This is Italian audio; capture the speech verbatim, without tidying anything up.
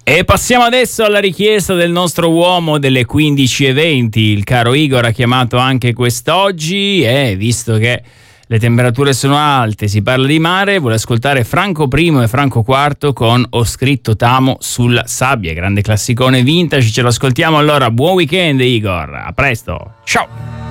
E passiamo adesso alla richiesta del nostro uomo delle quindici e venti. Il caro Igor ha chiamato anche quest'oggi e, visto che le temperature sono alte, si parla di mare, vuole ascoltare Franco Primo e Franco Quarto con Ho scritto t'amo sulla sabbia, grande classicone vintage. Ce lo ascoltiamo allora. Buon weekend Igor, a presto, ciao!